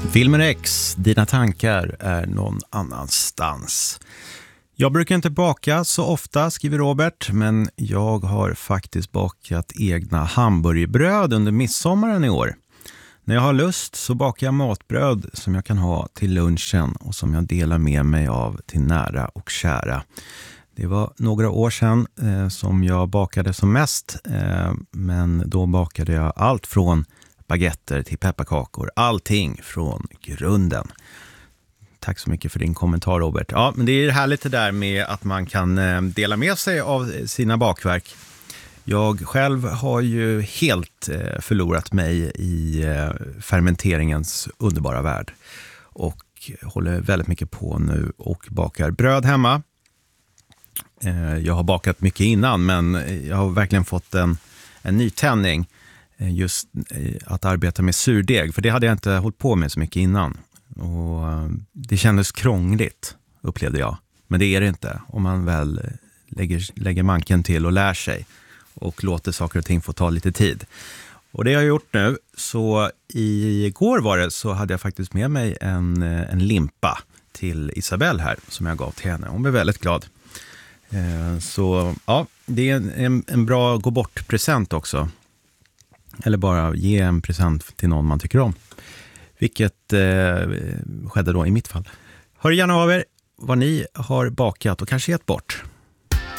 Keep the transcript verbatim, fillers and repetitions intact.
Filmer X, dina tankar är någon annanstans. Jag brukar inte baka så ofta, skriver Robert, men jag har faktiskt bakat egna hamburgerbröd under midsommaren i år. När jag har lust så bakar jag matbröd som jag kan ha till lunchen och som jag delar med mig av till nära och kära. Det var några år sedan eh, som jag bakade som mest, eh, men då bakade jag allt från baguetter till pepparkakor, allting från grunden. Tack så mycket för din kommentar, Robert. Ja, men det är härligt det där med att man kan eh, dela med sig av sina bakverk. Jag själv har ju helt eh, förlorat mig i eh, fermenteringens underbara värld och håller väldigt mycket på nu och bakar bröd hemma. Eh, jag har bakat mycket innan, men jag har verkligen fått en, en ny tändning eh, just eh, att arbeta med surdeg, för det hade jag inte hållit på med så mycket innan. Och eh, det kändes krångligt, upplevde jag. Men det är det inte om man väl lägger, lägger manken till och lär sig och låter saker och ting få ta lite tid. Och det har jag gjort nu. Så igår var det så hade jag faktiskt med mig en, en limpa till Isabelle här som jag gav till henne. Hon blev väldigt glad. Eh, så ja, det är en, en bra gå bort present också. Eller bara ge en present till någon man tycker om. Vilket eh, skedde då i mitt fall. Hör gärna av er vad ni har bakat och kanske gett bort.